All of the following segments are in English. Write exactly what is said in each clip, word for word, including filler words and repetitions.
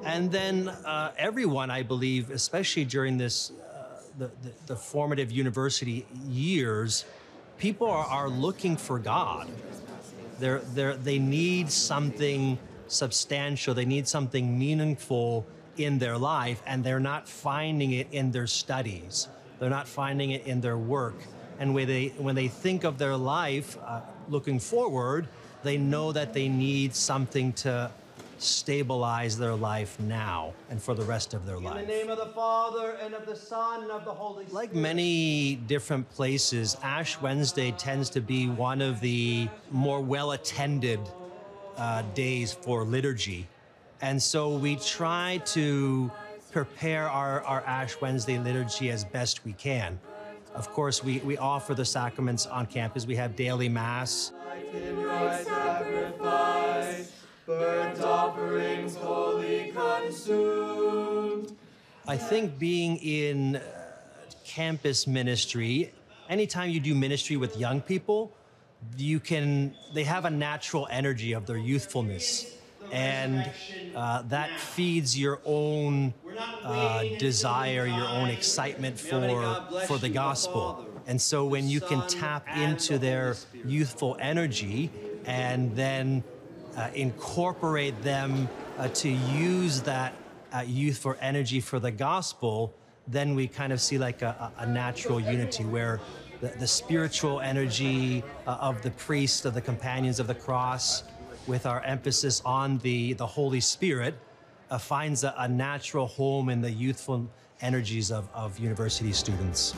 And then uh, everyone, I believe, especially during this, uh, the, the, the formative university years, people are, are looking for God. They're, they're, they need something substantial. They need something meaningful in their life, and they're not finding it in their studies. They're not finding it in their work. And when they, when they think of their life uh, looking forward, they know that they need something to stabilize their life now and for the rest of their life. In the name of the Father, and of the Son, and of the Holy Spirit. Like many different places, Ash Wednesday tends to be one of the more well-attended uh, days for liturgy. And so we try to prepare our, our Ash Wednesday liturgy as best we can. Of course, we, we offer the sacraments on campus. We have daily Mass. In your sacrifice, burnt offerings wholly consumed. I think being in uh, campus ministry, anytime you do ministry with young people, you can, they have a natural energy of their youthfulness. And uh, that feeds your own uh, desire, your own excitement for, for the gospel. And so when you can tap into their youthful energy and then uh, incorporate them uh, to use that uh, youthful energy for the gospel, then we kind of see like a, a natural unity where the, the spiritual energy uh, of the priest, of the companions of the cross, with our emphasis on the, the Holy Spirit, uh, finds a, a natural home in the youthful energies of, of university students.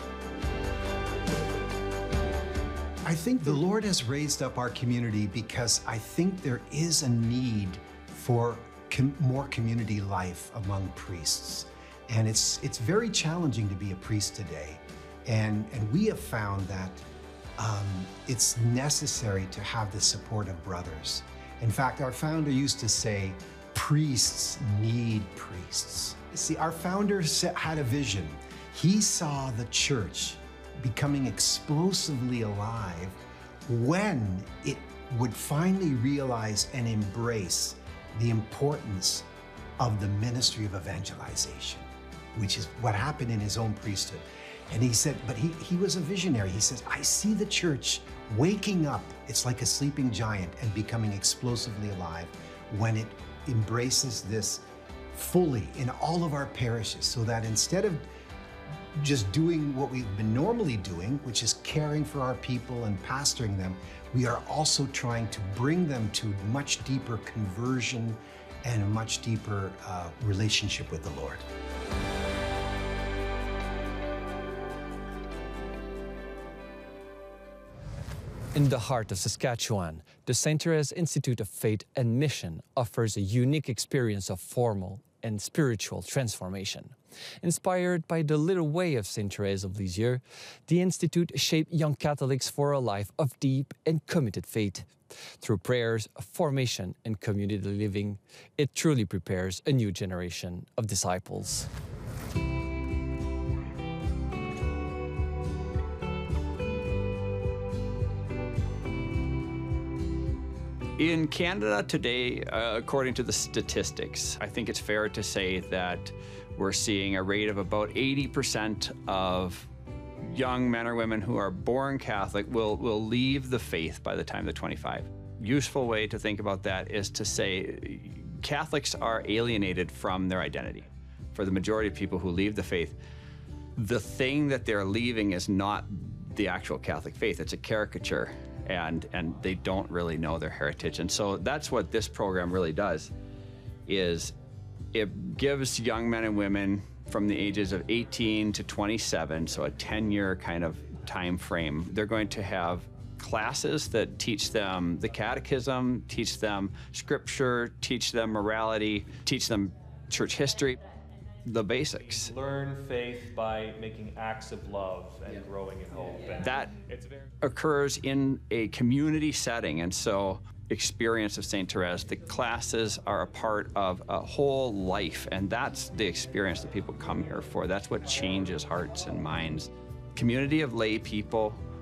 I think the Lord has raised up our community because I think there is a need for com more community life among priests. And it's, it's very challenging to be a priest today. And, and we have found that Um, it's necessary to have the support of brothers. In fact, our founder used to say, priests need priests. See, our founder had a vision. He saw the church becoming explosively alive when it would finally realize and embrace the importance of the ministry of evangelization, which is what happened in his own priesthood. And he said, but he, he was a visionary. He says, I see the church waking up. It's like a sleeping giant and becoming explosively alive when it embraces this fully in all of our parishes, so that instead of just doing what we've been normally doing, which is caring for our people and pastoring them, we are also trying to bring them to much deeper conversion and a much deeper uh, relationship with the Lord. In the heart of Saskatchewan, the Saint Therese Institute of Faith and Mission offers a unique experience of formal and spiritual transformation. Inspired by the little way of Saint Therese of Lisieux, the Institute shaped young Catholics for a life of deep and committed faith. Through prayers, formation, and community living, it truly prepares a new generation of disciples. In Canada today, uh, according to the statistics, I think it's fair to say that we're seeing a rate of about eighty percent of young men or women who are born Catholic will, will leave the faith by the time they're twenty-five. Useful way to think about that is to say Catholics are alienated from their identity. For the majority of people who leave the faith, the thing that they're leaving is not the actual Catholic faith, it's a caricature. And, and they don't really know their heritage. And so that's what this program really does, is it gives young men and women from the ages of eighteen to twenty-seven, so a ten-year kind of time frame. They're going to have classes that teach them the catechism, teach them scripture, teach them morality, teach them church history, the basics. Learn faith by making acts of love and yeah. growing in hope. And that it's very occurs in a community setting, and so experience of Saint Therese, the classes are a part of a whole life, and that's the experience that people come here for. That's what changes hearts and minds. Community of lay people